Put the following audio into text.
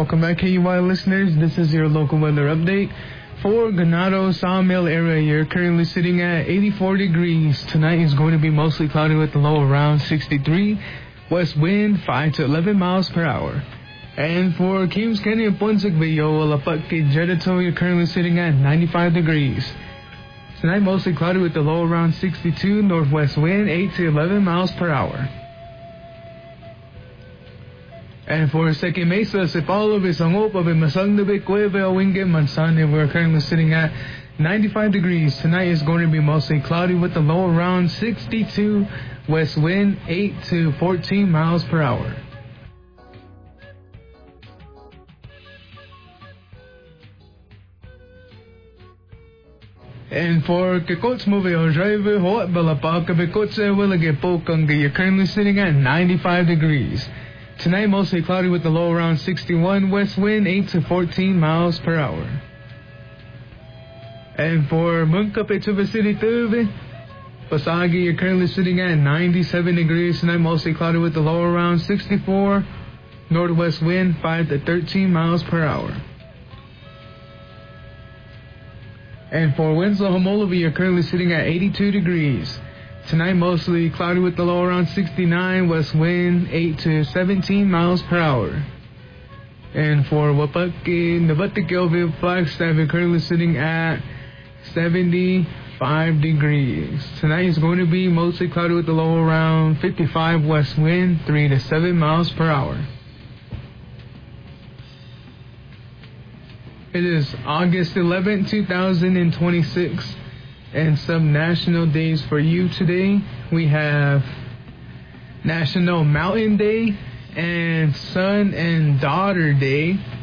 welcome back, KUY listeners. This is your local weather update. For Ganado Sawmill area, you're currently sitting at 84 degrees. Tonight is going to be mostly cloudy with a low around 63. West wind 5 to 11 miles per hour. And for Keams County and Puncakvillo, Lapaki, Jedito, you're currently sitting at 95 degrees. Tonight mostly cloudy with a low around 62. Northwest wind 8 to 11 miles per hour. And for Second Mesa, Sipalo, Visangopa, Masangdabe, Cueva, Wingate, Mansane, we're currently sitting at 95 degrees. Tonight is going to be mostly cloudy with a low around 62. West wind 8 to 14 miles per hour. And for Kikots Movie Drive, Hot Balapaka, Bikotse, Willagepokanga, you're currently sitting at 95 degrees. Tonight, mostly cloudy with a low around 61. West wind 8 to 14 miles per hour. And for Munkape Tuba City Tuve, Pasagi, you're currently sitting at 97 degrees. Tonight, mostly cloudy with a low around 64. Northwest wind 5 to 13 miles per hour. And for Winslow Homolova, you're currently sitting at 82 degrees. Tonight, mostly cloudy with the low around 69. West wind 8 to 17 miles per hour. And for Wapaki, Navatikilville, Flagstaff, you're currently sitting at 75 degrees. Tonight is going to be mostly cloudy with the low around 55. West wind 3 to 7 miles per hour. It is August 11, 2026. And some national days for you today. We have National Mountain Day and Son and Daughter Day.